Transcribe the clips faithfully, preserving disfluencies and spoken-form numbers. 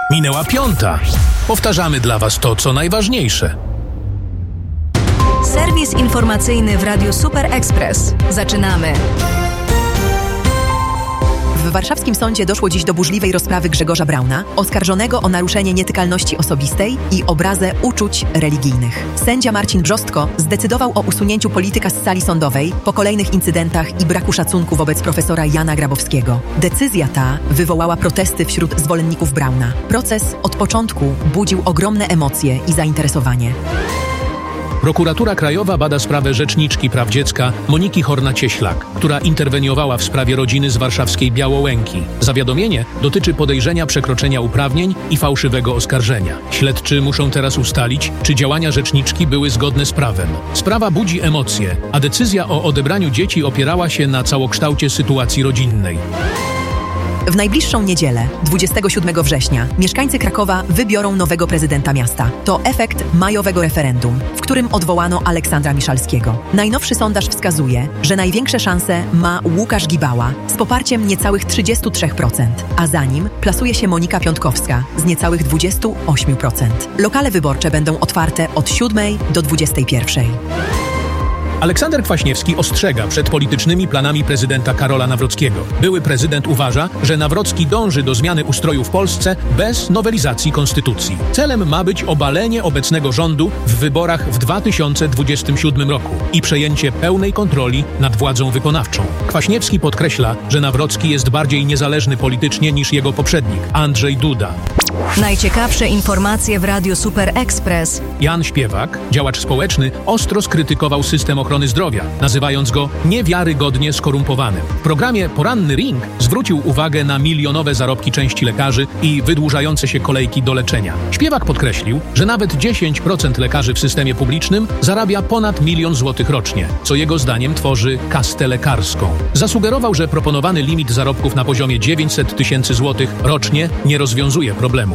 Minęła piąta. Powtarzamy dla Was to, co najważniejsze. Serwis informacyjny w Radiu Super Express. Zaczynamy. W warszawskim sądzie doszło dziś do burzliwej rozprawy Grzegorza Brauna, oskarżonego o naruszenie nietykalności osobistej i obrazę uczuć religijnych. Sędzia Marcin Brzostko zdecydował o usunięciu polityka z sali sądowej po kolejnych incydentach i braku szacunku wobec profesora Jana Grabowskiego. Decyzja ta wywołała protesty wśród zwolenników Brauna. Proces od początku budził ogromne emocje i zainteresowanie. Prokuratura Krajowa bada sprawę rzeczniczki praw dziecka Moniki Horna-Cieślak, która interweniowała w sprawie rodziny z warszawskiej Białołęki. Zawiadomienie dotyczy podejrzenia przekroczenia uprawnień i fałszywego oskarżenia. Śledczy muszą teraz ustalić, czy działania rzeczniczki były zgodne z prawem. Sprawa budzi emocje, a decyzja o odebraniu dzieci opierała się na całokształcie sytuacji rodzinnej. W najbliższą niedzielę, dwudziestego siódmego września, mieszkańcy Krakowa wybiorą nowego prezydenta miasta. To efekt majowego referendum, w którym odwołano Aleksandra Miszalskiego. Najnowszy sondaż wskazuje, że największe szanse ma Łukasz Gibała z poparciem niecałych trzydzieści trzy procent, a za nim plasuje się Monika Piątkowska z niecałych dwadzieścia osiem procent. Lokale wyborcze będą otwarte od siódmej do dwudziestej pierwszej. Aleksander Kwaśniewski ostrzega przed politycznymi planami prezydenta Karola Nawrockiego. Były prezydent uważa, że Nawrocki dąży do zmiany ustroju w Polsce bez nowelizacji konstytucji. Celem ma być obalenie obecnego rządu w wyborach w dwa tysiące dwudziestym siódmym roku i przejęcie pełnej kontroli nad władzą wykonawczą. Kwaśniewski podkreśla, że Nawrocki jest bardziej niezależny politycznie niż jego poprzednik, Andrzej Duda. Najciekawsze informacje w Radiu Super Express. Jan Śpiewak, działacz społeczny, ostro skrytykował system ochrony zdrowia, nazywając go niewiarygodnie skorumpowanym. W programie Poranny Ring zwrócił uwagę na milionowe zarobki części lekarzy i wydłużające się kolejki do leczenia. Śpiewak podkreślił, że nawet dziesięć procent lekarzy w systemie publicznym zarabia ponad milion złotych rocznie, co jego zdaniem tworzy kastę lekarską. Zasugerował, że proponowany limit zarobków na poziomie dziewięćset tysięcy złotych rocznie nie rozwiązuje problemu.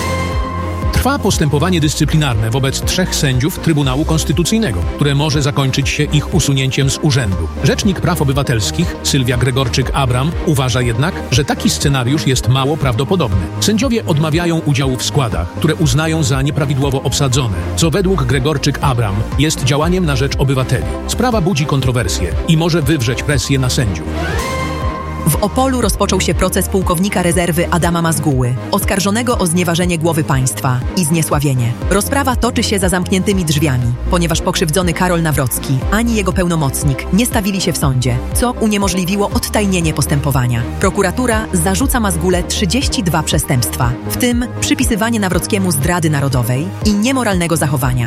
Trwa postępowanie dyscyplinarne wobec trzech sędziów Trybunału Konstytucyjnego, które może zakończyć się ich usunięciem z urzędu. Rzecznik Praw Obywatelskich Sylwia Gregorczyk-Abram uważa jednak, że taki scenariusz jest mało prawdopodobny. Sędziowie odmawiają udziału w składach, które uznają za nieprawidłowo obsadzone, co według Gregorczyk-Abram jest działaniem na rzecz obywateli. Sprawa budzi kontrowersje i może wywrzeć presję na sędziów. W Opolu rozpoczął się proces pułkownika rezerwy Adama Mazguły, oskarżonego o znieważenie głowy państwa i zniesławienie. Rozprawa toczy się za zamkniętymi drzwiami, ponieważ pokrzywdzony Karol Nawrocki ani jego pełnomocnik nie stawili się w sądzie, co uniemożliwiło odtajnienie postępowania. Prokuratura zarzuca Mazgule trzydzieści dwa przestępstwa, w tym przypisywanie Nawrockiemu zdrady narodowej i niemoralnego zachowania.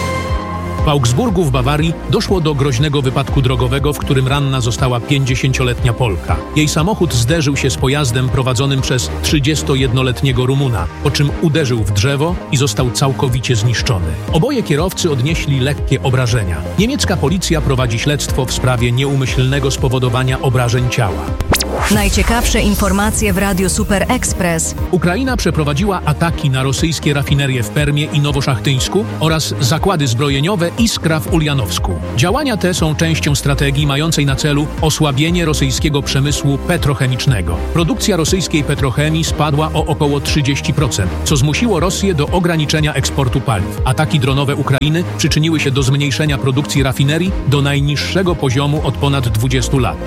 W Augsburgu w Bawarii doszło do groźnego wypadku drogowego, w którym ranna została pięćdziesięcioletnia Polka. Jej samochód zderzył się z pojazdem prowadzonym przez trzydziestojednoletniego Rumuna, po czym uderzył w drzewo i został całkowicie zniszczony. Oboje kierowcy odnieśli lekkie obrażenia. Niemiecka policja prowadzi śledztwo w sprawie nieumyślnego spowodowania obrażeń ciała. Najciekawsze informacje w Radiu Super Express. Ukraina przeprowadziła ataki na rosyjskie rafinerie w Permie i Nowoszachyńsku oraz zakłady zbrojeniowe Iskra w Uljanowsku. Działania te są częścią strategii mającej na celu osłabienie rosyjskiego przemysłu petrochemicznego. Produkcja rosyjskiej petrochemii spadła o około trzydzieści procent, co zmusiło Rosję do ograniczenia eksportu paliw. Ataki dronowe Ukrainy przyczyniły się do zmniejszenia produkcji rafinerii do najniższego poziomu od ponad dwudziestu lat.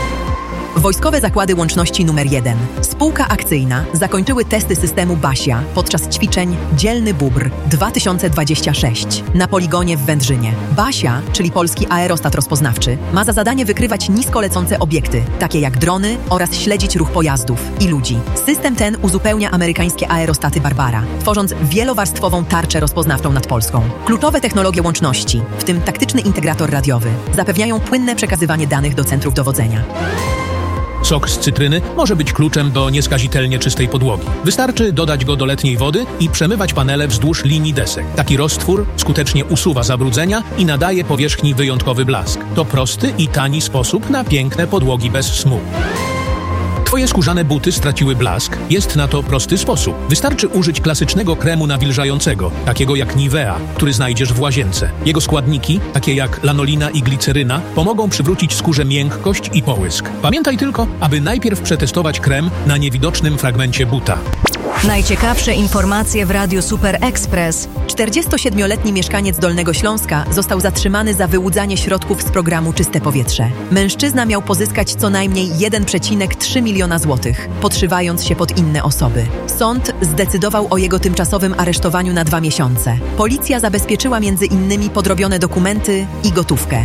Wojskowe Zakłady Łączności numer jeden, spółka akcyjna, zakończyły testy systemu Basia podczas ćwiczeń Dzielny Bóbr dwa tysiące dwudziesty szósty na poligonie w Wędrzynie. Basia, czyli polski aerostat rozpoznawczy, ma za zadanie wykrywać nisko lecące obiekty, takie jak drony, oraz śledzić ruch pojazdów i ludzi. System ten uzupełnia amerykańskie aerostaty Barbara, tworząc wielowarstwową tarczę rozpoznawczą nad Polską. Kluczowe technologie łączności, w tym taktyczny integrator radiowy, zapewniają płynne przekazywanie danych do centrów dowodzenia. Sok z cytryny może być kluczem do nieskazitelnie czystej podłogi. Wystarczy dodać go do letniej wody i przemywać panele wzdłuż linii desek. Taki roztwór skutecznie usuwa zabrudzenia i nadaje powierzchni wyjątkowy blask. To prosty i tani sposób na piękne podłogi bez smugu. Twoje skórzane buty straciły blask? Jest na to prosty sposób. Wystarczy użyć klasycznego kremu nawilżającego, takiego jak Nivea, który znajdziesz w łazience. Jego składniki, takie jak lanolina i gliceryna, pomogą przywrócić skórze miękkość i połysk. Pamiętaj tylko, aby najpierw przetestować krem na niewidocznym fragmencie buta. Najciekawsze informacje w Radiu Super Express. czterdziestosiedmioletni mieszkaniec Dolnego Śląska został zatrzymany za wyłudzanie środków z programu Czyste Powietrze. Mężczyzna miał pozyskać co najmniej jeden przecinek trzy miliona złotych, podszywając się pod inne osoby. Sąd zdecydował o jego tymczasowym aresztowaniu na dwa miesiące. Policja zabezpieczyła między innymi podrobione dokumenty i gotówkę.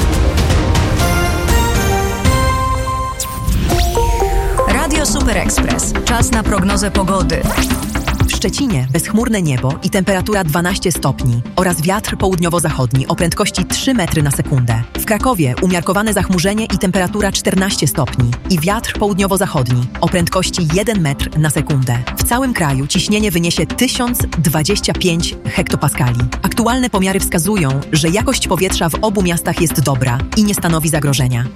Radio Super Express. Czas na prognozę pogody. W Szczecinie bezchmurne niebo i temperatura dwanaście stopni oraz wiatr południowo-zachodni o prędkości trzy metry na sekundę. W Krakowie umiarkowane zachmurzenie i temperatura czternaście stopni i wiatr południowo-zachodni o prędkości jeden metr na sekundę. W całym kraju ciśnienie wyniesie tysiąc dwadzieścia pięć hektopaskali. Aktualne pomiary wskazują, że jakość powietrza w obu miastach jest dobra i nie stanowi zagrożenia.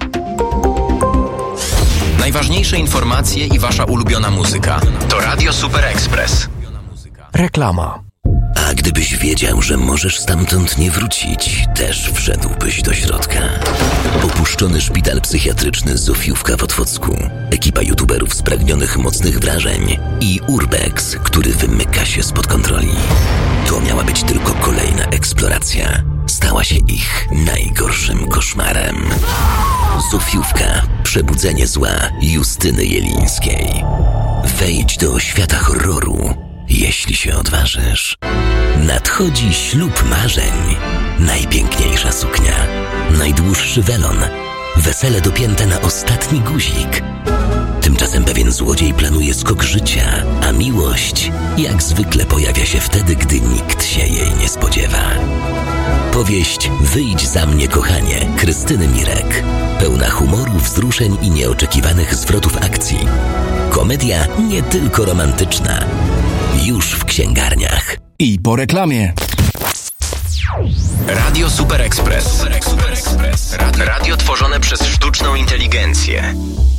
Najważniejsze informacje i wasza ulubiona muzyka to Radio Super Express. Reklama. A gdybyś wiedział, że możesz stamtąd nie wrócić, też wszedłbyś do środka. Opuszczony szpital psychiatryczny Zofiówka w Otwocku, ekipa youtuberów spragnionych mocnych wrażeń i Urbex, który wymyka się spod kontroli. To miała być tylko kolejna eksploracja. Stała się ich najgorszym koszmarem. Zofiówka. Przebudzenie zła Justyny Jelińskiej. Wejdź do świata horroru, jeśli się odważysz. Nadchodzi ślub marzeń. Najpiękniejsza suknia. Najdłuższy welon. Wesele dopięte na ostatni guzik. Tymczasem pewien złodziej planuje skok życia, a miłość jak zwykle pojawia się wtedy, gdy nikt się jej nie spodziewa. Powieść Wyjdź za mnie, kochanie, Krystyny Mirek. Pełna humoru, wzruszeń i nieoczekiwanych zwrotów akcji. Komedia nie tylko romantyczna. Już w księgarniach. I po reklamie. Radio Super Express. Radio tworzone przez sztuczną inteligencję.